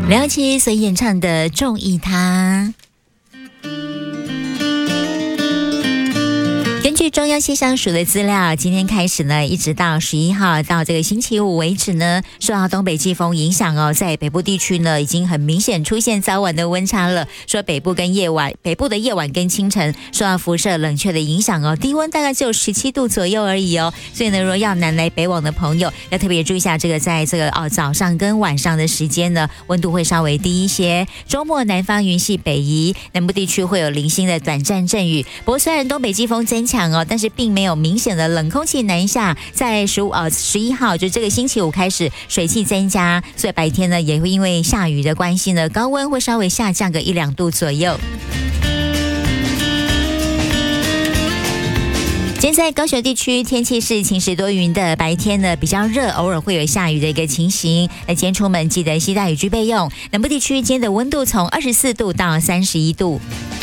梁启所演唱的《中意他》。根据中央气象署的资料，今天开始呢，一直到11号到这个星期五为止呢，受到东北季风影响哦，在北部地区呢，已经很明显出现早晚的温差了。说北部的夜晚跟清晨受到辐射冷却的影响哦，低温大概只有17度左右而已哦。所以呢，若要南来北往的朋友，要特别注意一下这个，在这个早上跟晚上的时间呢，温度会稍微低一些。周末南方云系北移，南部地区会有零星的短暂阵雨。不过虽然东北季风增强哦，但是并没有明显的冷空气南下。在11号，就这个星期五开始，水汽增加，所以白天呢也会因为下雨的关系呢，高温会稍微下降个1-2度左右。现在高雄地区天气是晴时多云的，白天呢比较热，偶尔会有下雨的一个情形。那今天出门记得携带雨具备用。南部地区今天的温度从24度到31度。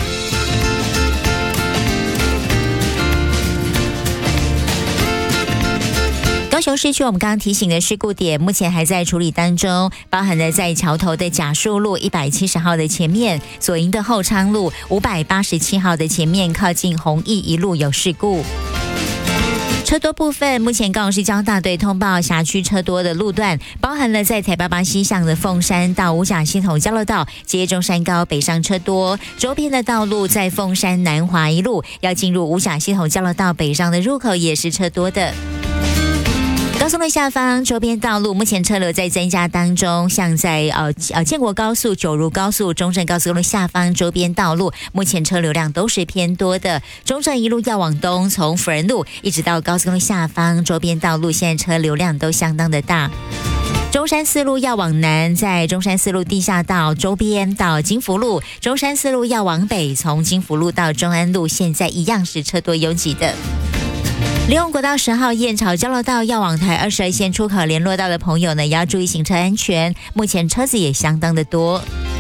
高雄市区我们刚刚提醒的事故点目前还在处理当中，包含了在桥头的甲树路170号的前面，左营的后昌路587号的前面，靠近弘毅一路有事故。车多部分，目前高雄市交通大队通报辖区车多的路段，包含了在台88西向的凤山到五甲系统交流道，接中山高北上车多，周边的道路在凤山南华一路要进入五甲系统交流道北上的入口也是车多的。高速路下方周边道路目前车流在增加当中，像在建国高速、九如高速、中正高速路下方周边道路目前车流量都是偏多的。中正一路要往东，从辅仁路一直到高速路下方周边道路现在车流量都相当的大。中山四路要往南，在中山四路地下道周边到金福路，中山四路要往北，从金福路到中安路现在一样是车多拥挤的。利用国道10号燕巢交流道要往台22线出口联络道的朋友呢，也要注意行车安全，目前车子也相当的多。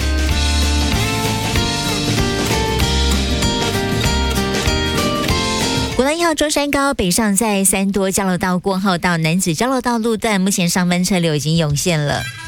国道1号中山高北上在三多交流道过后到楠梓交流道路段，目前上班车流已经涌现了。